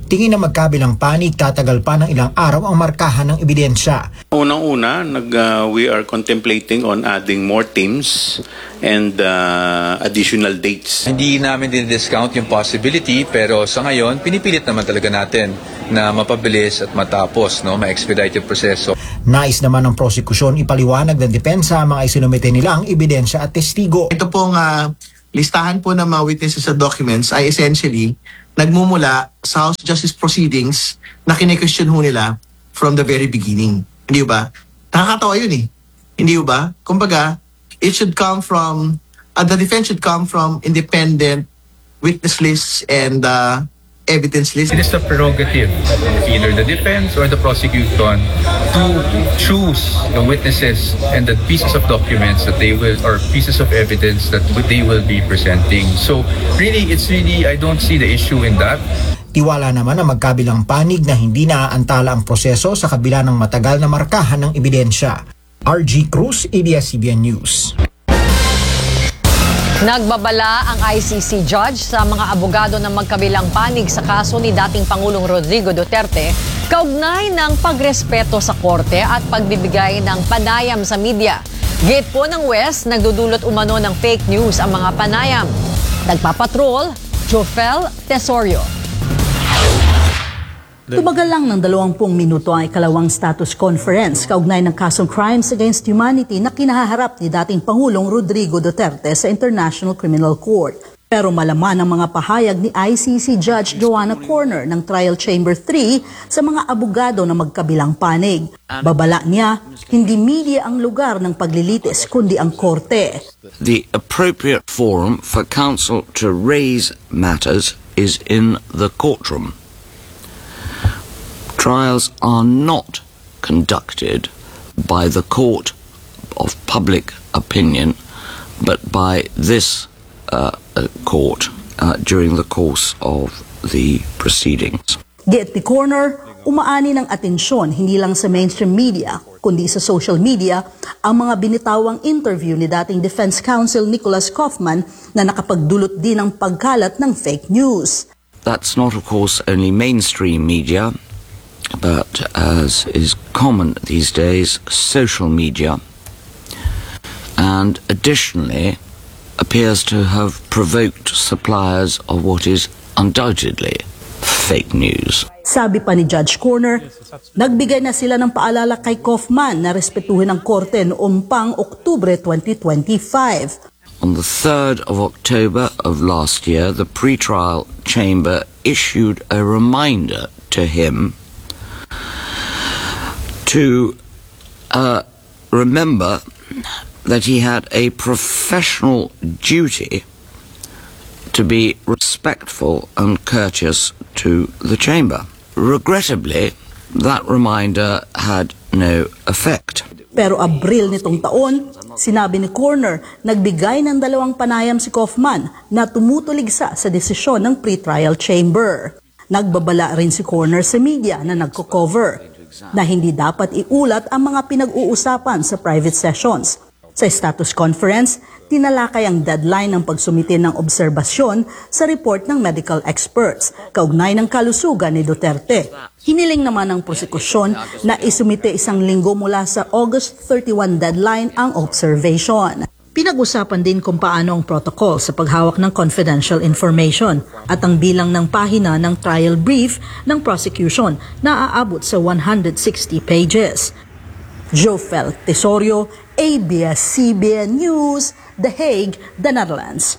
Tingin na magkabilang panig tatagal pa ng ilang araw ang markahan ng ebidensya. Unang-una, we are contemplating on adding more teams and additional dates. Hindi namin din-discount yung possibility, pero sa ngayon, pinipilit naman talaga natin na mapabilis at matapos, ma-expedite yung proseso. Nais naman ng prosekusyon ipaliwanag ng depensa ang mga isinumite nilang ebidensya at testigo. Ito pong listahan po ng mga witnesses sa documents ay essentially nagmumula sa House Justice Proceedings na kine-question ho nila from the very beginning. Hindi ba? Nakakatawa yun eh. Hindi ba? Kumbaga, it should come from, the defense should come from independent witness lists and evidence lists. It is the prerogative of either the defense or the prosecution to choose the witnesses and the pieces of documents that they will, or pieces of evidence that they will be presenting. So really, I don't see the issue in that. Tiwala naman ang magkabilang panig na hindi naaantala ang proseso sa kabila ng matagal na markahan ng ebidensya. RG Cruz, ABS-CBN News. Nagbabala ang ICC judge sa mga abogado ng magkabilang panig sa kaso ni dating Pangulong Rodrigo Duterte kaugnay ng pagrespeto sa korte at pagbibigay ng panayam sa media. Gate po ng West, nagdudulot umano ng fake news ang mga panayam. Nagpapatrol, Jofel Tesorio. Tumagal lang ng 20 minuto ang ikalawang status conference kaugnay ng kasong crimes against humanity na kinahaharap ni dating Pangulong Rodrigo Duterte sa International Criminal Court. Pero malaman ang mga pahayag ni ICC Judge Joanna Corner ng Trial Chamber 3 sa mga abogado na magkabilang panig. Babala niya, hindi media ang lugar ng paglilitis kundi ang korte. The appropriate forum for counsel to raise matters is in the courtroom. Trials are not conducted by the court of public opinion, but by this court during the course of the proceedings. Get the Corner, umaani ng atensyon hindi lang sa mainstream media, kundi sa social media, ang mga binitawang interview ni dating Defense Counsel Nicholas Kaufman na nakapagdulot din ng pagkalat ng fake news. That's not, of course, only mainstream media, but as is common these days, social media, and additionally appears to have provoked suppliers of what is undoubtedly fake news. Sabi pa ni Judge Corner, nagbigay na sila ng paalala kay Kaufman na respetuhin ang korte noong pang Oktubre 2025. On the 3rd of October of last year, the pre-trial chamber issued a reminder to him to remember that he had a professional duty to be respectful and courteous to the chamber. Regrettably, that reminder had no effect. Pero Abril nitong taon, sinabi ni Corner, nagbigay ng 2 panayam si Kaufman na tumutuligsa sa desisyon ng pre-trial chamber. Nagbabala rin si Corner sa media na nagko-cover na hindi dapat iulat ang mga pinag-uusapan sa private sessions. Sa status conference, tinalakay ang deadline ng pagsumite ng obserbasyon sa report ng medical experts kaugnay ng kalusugan ni Duterte. Hiniling naman ng prosekusyon na isumite 1 linggo mula sa August 31 deadline ang observation. Pinag-usapan din kung paano ang protocol sa paghawak ng confidential information at ang bilang ng pahina ng trial brief ng prosecution na aabot sa 160 pages. Jofel Tesorio, ABS-CBN News, The Hague, The Netherlands.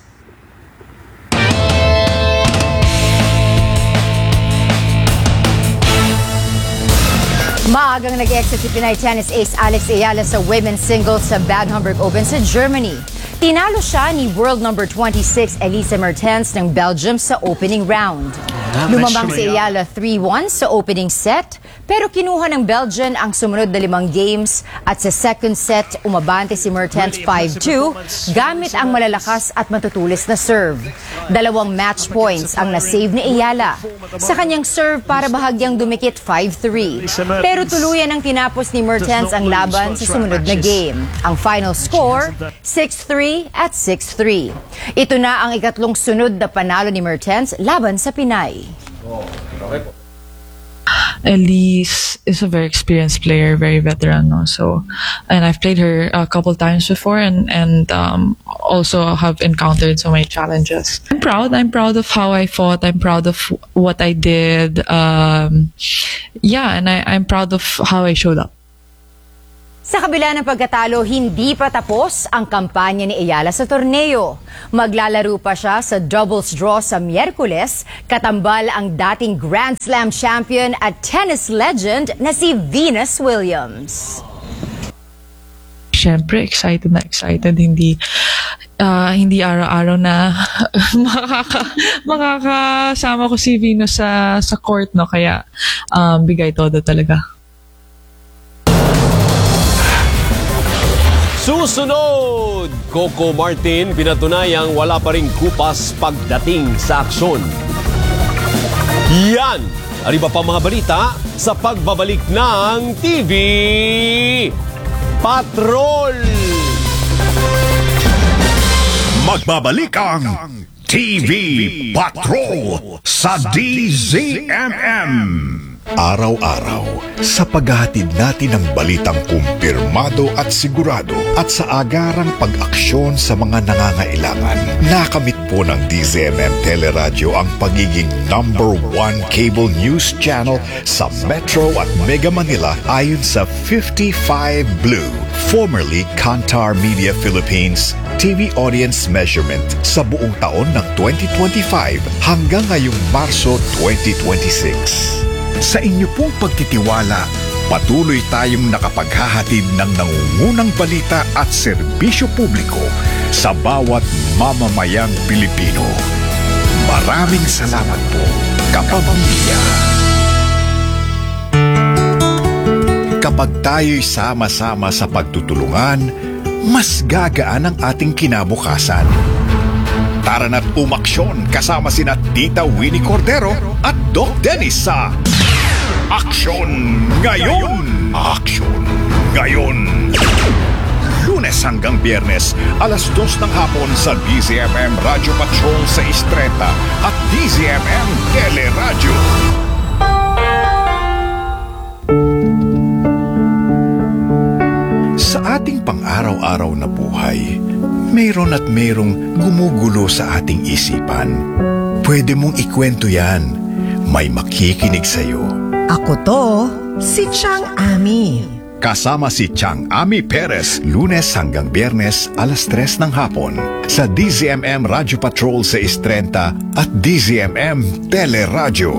Maagang nag-exit si Pinay tennis ace Alex Ayala sa women's singles sa Bad Homburg Open sa Germany. Tinalo siya ni world number 26 Elise Mertens ng Belgium sa opening round. Lumabang si Ayala 3-1 sa opening set, pero kinuha ng Belgian ang sumunod na 5 games at sa second set umabante si Mertens 5-2 gamit ang malalakas at matutulis na serve. 2 match points ang na-save ni Ayala sa kanyang serve para bahagyang dumikit 5-3. Pero tuluyan ang tinapos ni Mertens ang laban sa sumunod na game. Ang final score, 6-3 at 6-3. Ito na ang ikatlong sunod na panalo ni Mertens laban sa Pinay. Elise is a very experienced player, very veteran. No? So, and I've played her a couple times before, and also have encountered so many challenges. I'm proud. I'm proud of how I fought. I'm proud of what I did. And I'm proud of how I showed up. Sa kabila ng pagkatalo, hindi pa tapos ang kampanya ni Ayala sa torneo. Maglalaro pa siya sa doubles draw sa Miyerkules, katambal ang dating Grand Slam champion at tennis legend na si Venus Williams. Siyempre, excited na excited. Hindi araw-araw na makakasama ko si Venus sa court, no? Kaya bigay todo talaga. Susunod, Coco Martin pinatunayang wala pa ring kupas pagdating sa aksyon. Yan! Ariba pa mga balita sa pagbabalik ng TV Patrol! Magbabalik ang TV Patrol sa DZMM. Araw-araw, sa paghahatid natin ng balitang kumpirmado at sigurado at sa agarang pag-aksyon sa mga nangangailangan, nakamit po ng DZMM Teleradyo ang pagiging #1 cable news channel sa Metro at Mega Manila ayon sa 55 Blue, formerly Kantar Media Philippines, TV audience measurement sa buong taon ng 2025 hanggang ngayong Marso 2026. Sa inyo pong pagtitiwala, patuloy tayong nakapaghahatid ng nangungunang balita at serbisyo publiko sa bawat mamamayang Pilipino. Maraming salamat po, kapamilya. Kapag tayo'y sama-sama sa pagtutulungan, mas gagaan ang ating kinabukasan. Tara na't umaksyon kasama sina Tita Winnie Cordero at Doc Dennis sa Aksyon Ngayon! Aksyon Ngayon! Lunes hanggang Biyernes, alas 2 ng hapon sa DZMM Radio Patrol sa 6:30 at DZMM Teleradyo. Sa ating pang-araw-araw na buhay, mayroon at mayroong gumugulo sa ating isipan. Pwede mong ikwento yan. May makikinig sa'yo. Ako to, si Chang Ami. Kasama si Chang Ami Perez, Lunes hanggang Biyernes, alas 3 ng hapon sa DZMM Radio Patrol sa 6:30 at DZMM Teleradyo.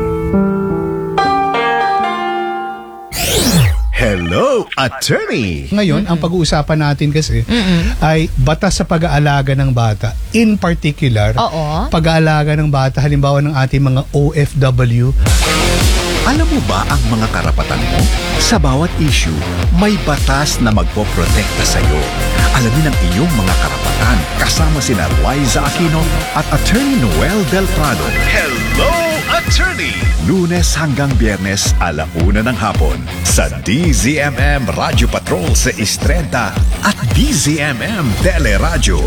Hello, attorney! Ngayon, ang pag-uusapan natin kasi ay batas sa pag-aalaga ng bata. In particular, pag-aalaga ng bata, halimbawa ng ating mga OFW. Alam mo ba ang mga karapatan mo? Sa bawat issue, may batas na magpoprotekta sa iyo. Alamin ang iyong mga karapatan kasama sina Liza Aquino at Attorney Noel Del Prado. Hello, Attorney! Lunes hanggang Biyernes, 1:00 ng hapon sa DZMM Radio Patrol sa 6:30 at DZMM Teleradyo.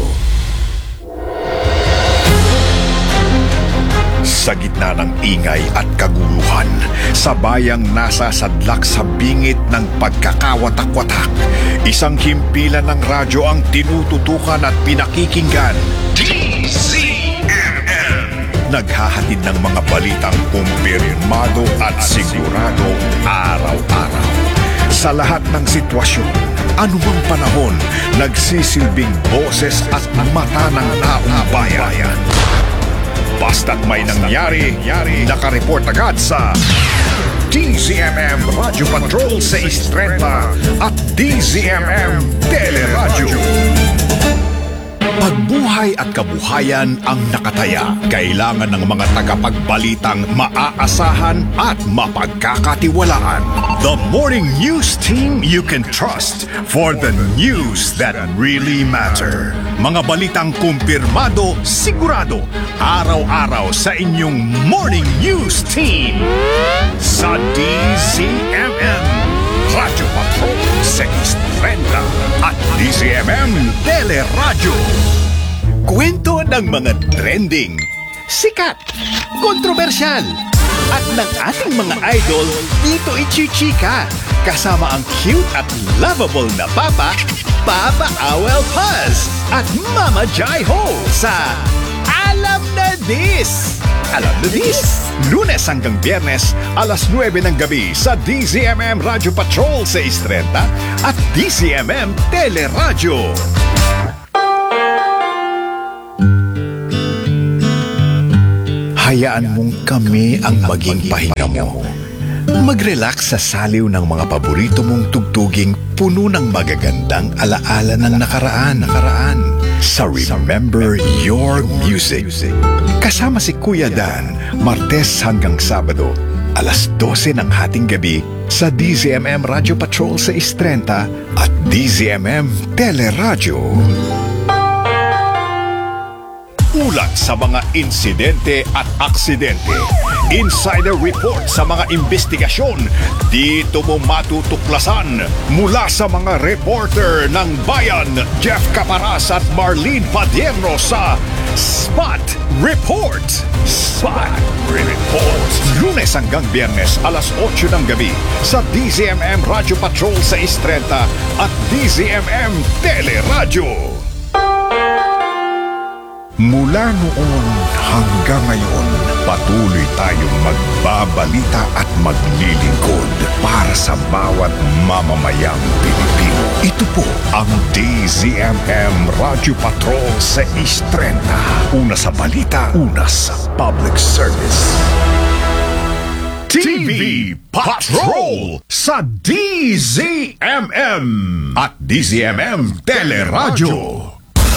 Sa gitna ng ingay at kaguluhan, sa bayang nasa sadlak sa bingit ng pagkakawatak-watak, isang himpilan ng radyo ang tinututukan at pinakikinggan. DZMM! Naghahatid ng mga balitang kumpirmado at sigurado araw-araw. Sa lahat ng sitwasyon, anumang panahon, nagsisilbing boses at mata ng taong bayan. Basta't may nangyari, nakareport agad sa DZMM Radio Patrol sa 6:30 at DZMM Teleradyo. Pagbuhay at kabuhayan ang nakataya. Kailangan ng mga tagapagbalitang maaasahan at mapagkakatiwalaan. The morning news team you can trust for the news that really matter. Mga balitang kumpirmado, sigurado, araw-araw sa inyong morning news team. Sa DZMM Radio Patrol sa 6:30 at DZMM Teleradyo. Kwento ng mga trending, sikat, kontrobersyal, at ng ating mga idol dito ichichika. Kasama ang cute at lovable na Papa, Papa Awel Paz, at Mama Jai Ho sa Alam na This! Alam na This! Lunes hanggang Biyernes, alas 9 ng gabi sa DZMM Radio Patrol 630 at DZMM Teleradyo. Hayaan mong kami ang maging pahinga mo. Mag-relax sa saliw ng mga paborito mong tugtuging puno ng magagandang alaala ng nakaraan. Sa Remember Your Music. Kasama si Kuya Dan, Martes hanggang Sabado, alas 12 ng hating gabi sa DZMM Radio Patrol 630 at DZMM Teleradyo. Ulat sa mga insidente at aksidente. Insider report sa mga investigasyon. Dito mo matutuklasan mula sa mga reporter ng Bayan, Jeff Caparas at Marlene Padierno sa Spot Report. Spot Report. Lunes hanggang Biyernes, alas 8 ng gabi sa DZMM Radio Patrol 630 at DZMM Teleradyo. Mula noon hanggang ngayon, patuloy tayong magbabalita at maglilingkod para sa bawat mamamayang Pilipino. Ito po ang DZMM Radio Patrol 630. Una sa balita, una sa public service. TV Patrol sa DZMM at DZMM Teleradyo.